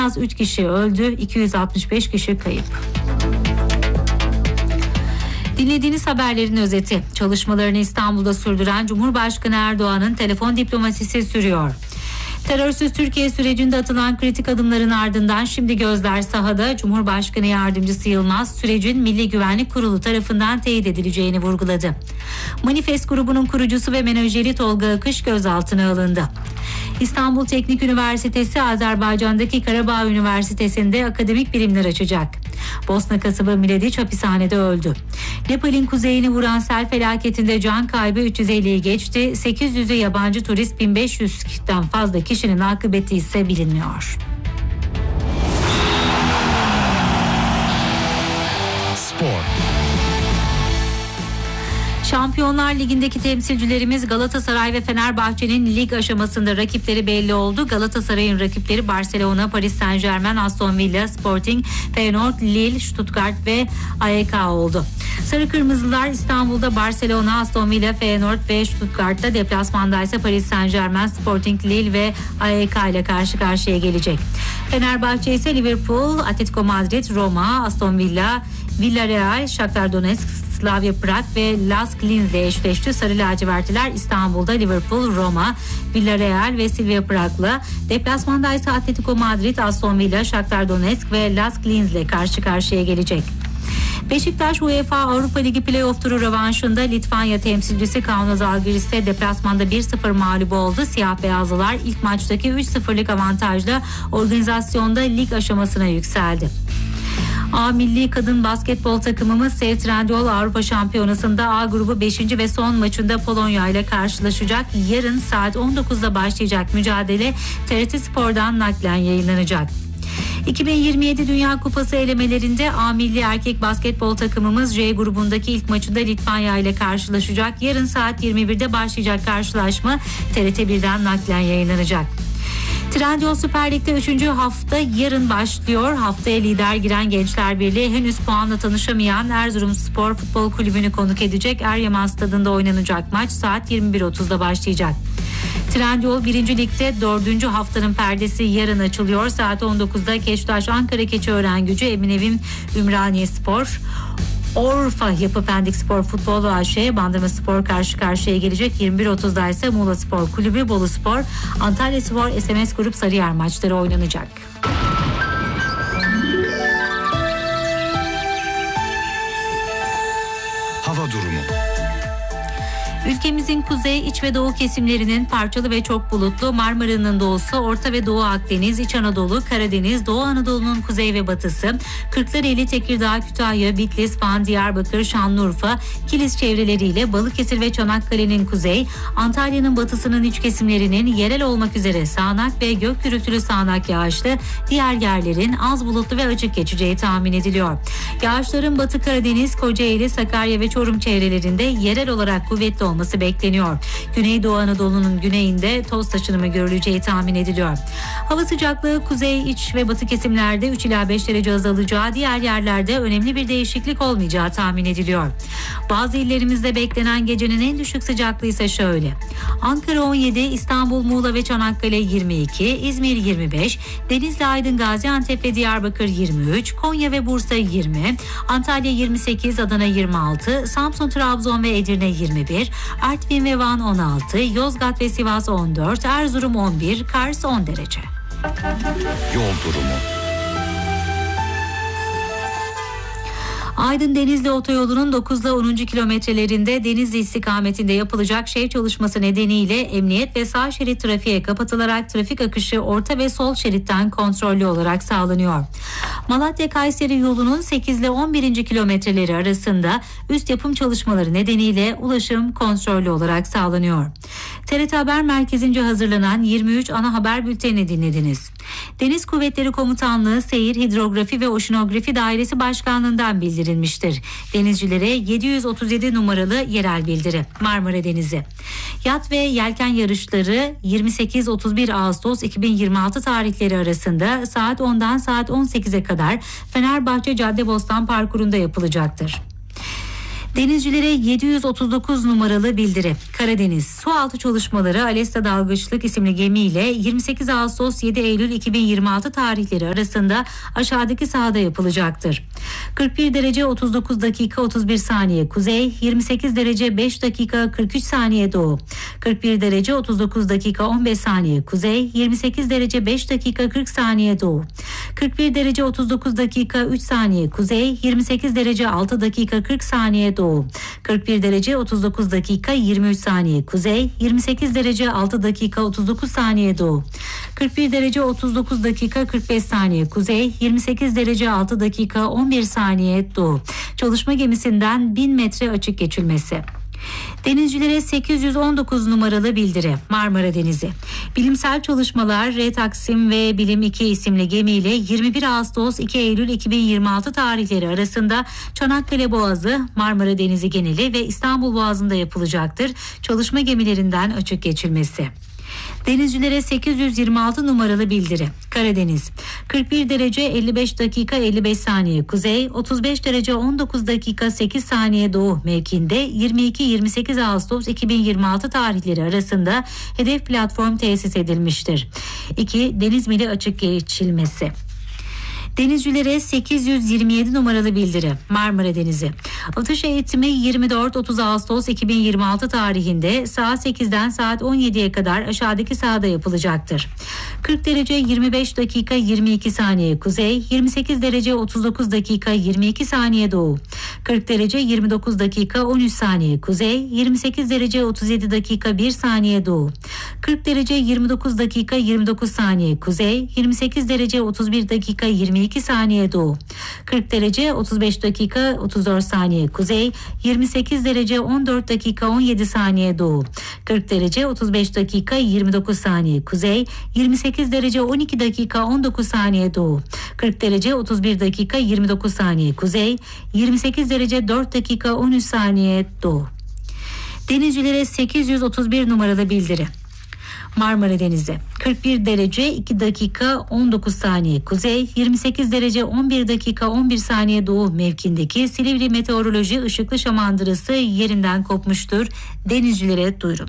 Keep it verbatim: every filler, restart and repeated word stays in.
az üç kişi öldü, iki yüz altmış beş kişi kayıp. Dinlediğiniz haberlerin özeti. Çalışmalarını İstanbul'da sürdüren Cumhurbaşkanı Erdoğan'ın telefon diplomasisi sürüyor. Terörsüz Türkiye sürecinde atılan kritik adımların ardından şimdi gözler sahada. Cumhurbaşkanı Yardımcısı Yılmaz sürecin Milli Güvenlik Kurulu tarafından teyit edileceğini vurguladı. Manifest grubunun kurucusu ve menajeri Tolga Akış gözaltına alındı. İstanbul Teknik Üniversitesi Azerbaycan'daki Karabağ Üniversitesi'nde akademik birimler açacak. Bosna kasabı Milediç hapishanede öldü. Nepal'in kuzeyini vuran sel felaketinde can kaybı üç yüz elliyi geçti. sekiz yüzü yabancı turist, bin beş yüzden fazla kişinin akıbeti ise bilinmiyor. Spor. Şampiyonlar Ligi'ndeki temsilcilerimiz Galatasaray ve Fenerbahçe'nin lig aşamasında rakipleri belli oldu. Galatasaray'ın rakipleri Barcelona, Paris Saint-Germain, Aston Villa, Sporting, Feyenoord, Lille, Stuttgart ve A E K oldu. Sarı Kırmızılar İstanbul'da Barcelona, Aston Villa, Feyenoord ve Stuttgart'ta, deplasmanda ise Paris Saint-Germain, Sporting, Lille ve A E K ile karşı karşıya gelecek. Fenerbahçe ise Liverpool, Atletico Madrid, Roma, Aston Villa, Villarreal, Shakhtar Donetsk, Slavia Prag ve Lask Linz ile eşleşti. Sarı lacivertliler İstanbul'da Liverpool, Roma, Villarreal ve Slavia Prag'la, deplasmanda ise Atletico Madrid, Aston Villa, Shakhtar Donetsk ve Lask Linz ile karşı karşıya gelecek. Beşiktaş UEFA Avrupa Ligi Playoff turu rövanşında Litvanya temsilcisi Kaunas Žalgiris'te deplasmanda bir sıfır mağlup oldu. Siyah beyazlılar ilk maçtaki üç sıfırlık avantajla organizasyonda lig aşamasına yükseldi. A milli kadın basketbol takımımız Sev Trendyol Avrupa Şampiyonası'nda A grubu beşinci ve son maçında Polonya ile karşılaşacak. Yarın saat on dokuzda başlayacak mücadele T R T Spor'dan naklen yayınlanacak. iki bin yirmi yedi Dünya Kupası elemelerinde A milli erkek basketbol takımımız J grubundaki ilk maçında Litvanya ile karşılaşacak. Yarın saat yirmi birde başlayacak karşılaşma T R T birden naklen yayınlanacak. Trendyol Süper Lig'de üçüncü hafta yarın başlıyor. Haftaya lider giren Gençler Birliği henüz puanla tanışamayan Erzurumspor Futbol Kulübü'nü konuk edecek. Eryaman Stadı'nda oynanacak maç saat yirmi bir otuzda başlayacak. Trendyol birinci Lig'de dördüncü haftanın perdesi yarın açılıyor. Saat on dokuzda Keştaş Ankara Keçiören Gücü, Eminevim Ümraniye Spor, Orfa Yapı Pendik Spor Futbol A Ş, Bandırma Spor karşı karşıya gelecek. yirmi bir otuzda ise Muğla Spor Kulübü, Bolu Spor, Antalya Spor, S M S Grup Sarıyer maçları oynanacak. Hava durumu. Ülkemizin kuzey, iç ve doğu kesimlerinin parçalı ve çok bulutlu, Marmara'nın doğusu, Orta ve Doğu Akdeniz, İç Anadolu, Karadeniz, Doğu Anadolu'nun kuzey ve batısı, Kırklareli, Tekirdağ, Kütahya, Bitlis, Van, Diyarbakır, Şanlıurfa, Kilis çevreleriyle Balıkesir ve Çanakkale'nin kuzey, Antalya'nın batısının iç kesimlerinin yerel olmak üzere sağanak ve gök gürültülü sağanak yağışlı, diğer yerlerin az bulutlu ve açık geçeceği tahmin ediliyor. Yağışların Batı Karadeniz, Kocaeli, Sakarya ve Çorum çevrelerinde yerel olarak kuvvetli olması olması bekleniyor. Güneydoğu Anadolu'nun güneyinde toz taşınımı görüleceği tahmin ediliyor. Hava sıcaklığı kuzey, iç ve batı kesimlerde üç ila beş derece azalacağı, diğer yerlerde önemli bir değişiklik olmayacağı tahmin ediliyor. Bazı illerimizde beklenen gecenin en düşük sıcaklığı ise şöyle: Ankara on yedi, İstanbul, Muğla ve Çanakkale yirmi iki, İzmir yirmi beş, Denizli, Aydın, Gaziantep ve Diyarbakır yirmi üç, Konya ve Bursa yirmi, Antalya yirmi sekiz, Adana yirmi altı, Samsun, Trabzon ve Edirne yirmi bir, Artvin ve Van on altı, Yozgat ve Sivas on dört, Erzurum on bir, Kars on derece. Yol durumu. Aydın Denizli otoyolunun dokuz ile onuncu kilometrelerinde Denizli istikametinde yapılacak şev çalışması nedeniyle emniyet ve sağ şerit trafiğe kapatılarak trafik akışı orta ve sol şeritten kontrollü olarak sağlanıyor. Malatya-Kayseri yolunun sekiz ile on birinci kilometreleri arasında üst yapım çalışmaları nedeniyle ulaşım kontrollü olarak sağlanıyor. T R T Haber Merkezi'nce hazırlanan yirmi üç ana haber bültenini dinlediniz. Deniz Kuvvetleri Komutanlığı Seyir, Hidrografi ve Oşinografi Dairesi Başkanlığı'ndan bildirilmiştir. Denizcilere yedi yüz otuz yedi numaralı yerel bildiri. Marmara Denizi. Yat ve yelken yarışları yirmi sekiz otuz bir Ağustos iki bin yirmi altı tarihleri arasında saat ondan saat on sekize kadar Fenerbahçe Caddebostan parkurunda yapılacaktır. Denizcilere yedi yüz otuz dokuz numaralı bildiri. Karadeniz Sualtı Çalışmaları Alesta Dalgıçlık isimli gemiyle yirmi sekiz Ağustos yedi Eylül iki bin yirmi altı tarihleri arasında aşağıdaki sahada yapılacaktır. kırk bir derece otuz dokuz dakika otuz bir saniye kuzey, yirmi sekiz derece beş dakika kırk üç saniye doğu, kırk bir derece otuz dokuz dakika on beş saniye kuzey, yirmi sekiz derece beş dakika kırk saniye doğu, kırk bir derece otuz dokuz dakika üç saniye kuzey, yirmi sekiz derece altı dakika kırk saniye doğu, kırk bir derece otuz dokuz dakika yirmi üç saniye kuzey, yirmi sekiz derece altı dakika otuz dokuz saniye doğu, kırk bir derece otuz dokuz dakika kırk beş saniye kuzey, yirmi sekiz derece altı dakika on bir saniye doğu. Çalışma gemisinden bin metre açık geçilmesi. Denizcilere sekiz yüz on dokuz numaralı bildiri. Marmara Denizi. Bilimsel çalışmalar R Taksim ve Bilim iki isimli gemiyle yirmi bir Ağustos iki Eylül iki bin yirmi altı tarihleri arasında Çanakkale Boğazı, Marmara Denizi geneli ve İstanbul Boğazı'nda yapılacaktır. Çalışma gemilerinden açık geçilmesi. Denizcilere sekiz yüz yirmi altı numaralı bildiri. Karadeniz. kırk bir derece elli beş dakika elli beş saniye kuzey, otuz beş derece on dokuz dakika sekiz saniye doğu mevkinde yirmi iki yirmi sekiz Ağustos iki bin yirmi altı tarihleri arasında hedef platform tesis edilmiştir. iki Deniz mili açık geçilmesi. Denizcilere sekiz yüz yirmi yedi numaralı bildiri. Marmara Denizi. Atış eğitimi yirmi dört otuz Ağustos iki bin yirmi altı tarihinde saat sekizden saat on yediye kadar aşağıdaki sahada yapılacaktır. kırk derece yirmi beş dakika yirmi iki saniye kuzey, yirmi sekiz derece otuz dokuz dakika yirmi iki saniye doğu, kırk derece yirmi dokuz dakika on üç saniye kuzey, yirmi sekiz derece otuz yedi dakika bir saniye doğu, kırk derece yirmi dokuz dakika yirmi dokuz saniye kuzey, yirmi sekiz derece otuz bir dakika yirmi iki saniye doğu, kırk derece otuz beş dakika otuz dört saniye kuzey, yirmi sekiz derece on dört dakika on yedi saniye doğu, kırk derece otuz beş dakika yirmi dokuz saniye kuzey, yirmi sekiz derece on iki dakika on dokuz saniye doğu, kırk derece otuz bir dakika yirmi dokuz saniye kuzey, yirmi sekiz derece dört dakika on üç saniye doğu. Denizcilere sekiz yüz otuz bir numaralı bildiri. Marmara Denizi. kırk bir derece iki dakika on dokuz saniye kuzey, yirmi sekiz derece on bir dakika on bir saniye doğu mevkindeki Silivri Meteoroloji Işıklı Şamandırası yerinden kopmuştur. Denizcilere duyurun.